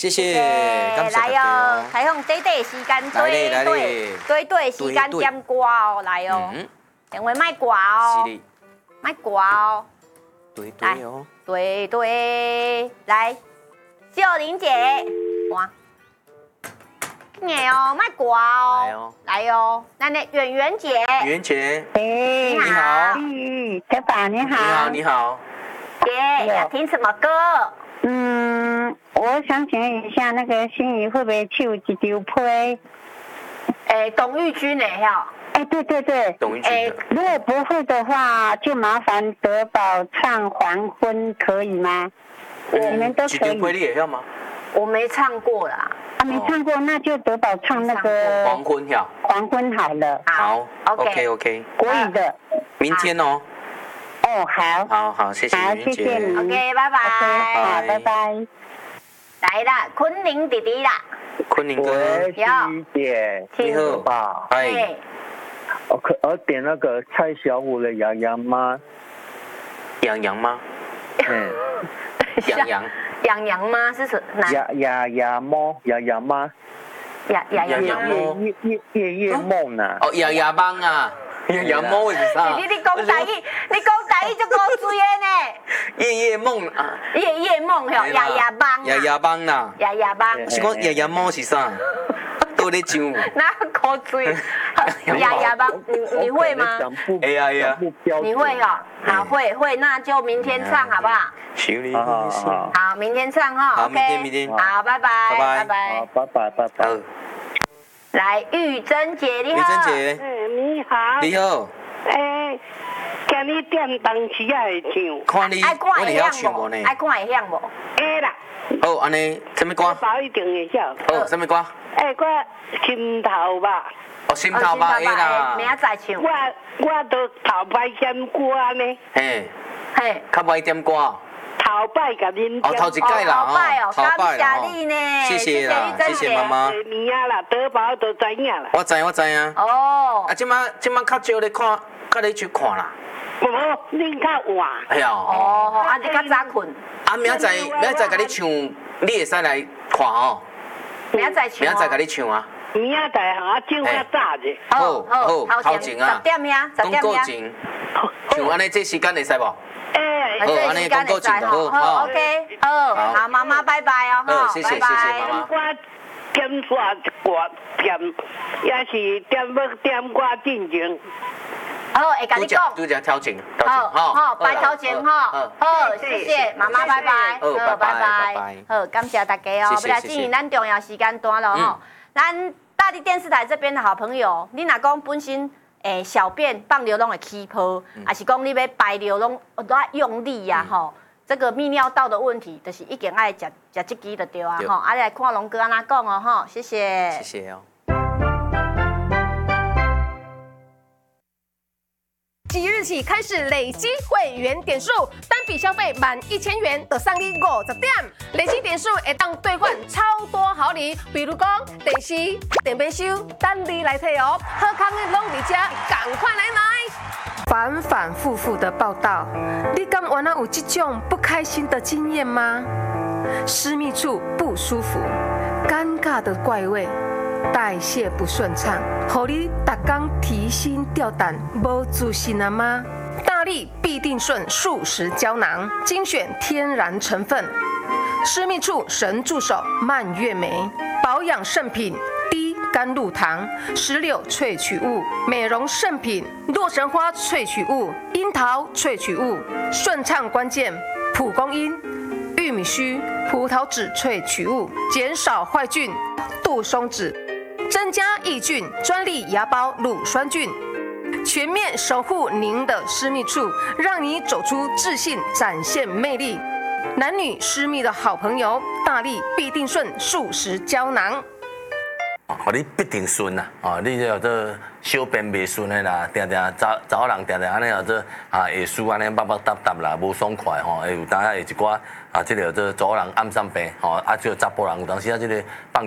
谢谢，感谢大家哦。 来用短短时间对时间点歌哦，来哦，电话卖歌哦，卖歌哦， 对哦， 对，来，秀玲姐，哇，哦，卖歌哦，来哦，那圆圆姐， 圆姐， 你好， 小宝你好， 你好， 姐要听什么歌？ 我想请问一下，那个心仪会不会唱一张批？ 董玉君的哈。 对， 董玉君的。 如果不会的话，就麻烦德宝唱《黄昏》，可以吗？你们都可以。 一张批你会晓吗？ 我没唱过啦。 没唱过，那就德宝唱那个《 黄昏》呀。 黄昏好了。 好 ，OK。 国语的。 明天哦。好，谢谢好，谢谢你。 OK， 拜拜。 好，拜拜。 来啦，昆凌弟弟啦。 昆凌哥。 徐姐， 你好吧？ 哎。 我点那个蔡小虎的《洋洋妈》。 洋洋吗？ 洋洋吗？是什么？ 洋猫，洋洋妈。夜梦呐。 哦，洋梦啊。洋梦是啥？ 你讲台语就高水的呢。 夜梦啊。 夜梦吼，亚邦啦。 亚邦。 是讲洋梦是啥？都在唱。 那高水。亚邦，你会吗？ 会啊。 你会哦，好会，那就明天唱好不好？好，明天唱哈。 好，明天。 好，拜拜。 好，拜拜。 来，玉珍姐，你好。 玉珍姐， 你好。 你好。 今日点当时也会唱。 看你，我会晓唱无呢？ 爱看会晓无？ 会啦。 好，安尼，什么歌？ 宝一定会晓。 好，什么歌？ 我心头吧。 哦，心头吧，会啦。 明仔再唱。 我都头摆点歌呢。 嘿，较歹点歌。 头摆甲恁。 头一届啦， 头摆啦，感谢你呢， 谢谢啦，谢谢妈妈。 年啊啦，德宝都知影啦。 我知啊。 哦。 即摆较少咧看，较咧去看啦。 无，恁较晚。 哎呀。 哦，你较早困。 明仔甲你唱，你会使来看哦。 明仔唱。 明仔甲你唱啊。 明仔载哈，唱较早者。 好，头前啊。 10点呀， 广告前。像安尼这时间会使无？ 好，安尼广告前就好。OK， 好，妈妈拜拜哦。 好，谢谢妈妈。 我点煞歌点，也是点歌进前。 好，会甲你讲。 拄只挑前， 好，白头前哈。好，谢谢妈妈，拜拜。 好，拜拜。 好，感谢大家哦。不来进行咱重要时间段了吼。咱大地电视台这边的好朋友，你若讲本身小便放尿拢会起泡，还是讲你要排尿拢用力呀吼？这个泌尿道的问题，就是一定爱食这支就对啊吼。来看龙哥安怎讲哦吼，谢谢。 谢谢哦。 即日起开始累积会员点数，单笔消费满1000元就送你50点，累积点数会当兑换超多好礼，比如讲电视、电冰箱，等你来摕哦。好康的拢伫这，赶快来买！反反复复的报道，你敢有有这种不开心的经验吗？私密处不舒服，尴尬的怪味。代谢不顺畅，让你每天提心吊胆、无自信了吗？大力必定顺素食胶囊，精选天然成分，私密处神助手蔓越莓，保养圣品低甘露糖、石榴萃取物，美容圣品洛神花萃取物、樱桃萃取物，顺畅关键蒲公英、玉米须、葡萄籽萃取物，减少坏菌、杜松子。增加抑菌专利牙膏乳酸菌，全面守护您的私密处，让你走出自信，展现魅力。男女私密的好朋友，大力必定顺素食胶囊。 你必定顺啦！你这做小便袂顺的啦，定找人定安尼做会输安尼叭叭嗒啦，无爽快会有当下会一寡这个做人暗散病这个查甫人有当时这个放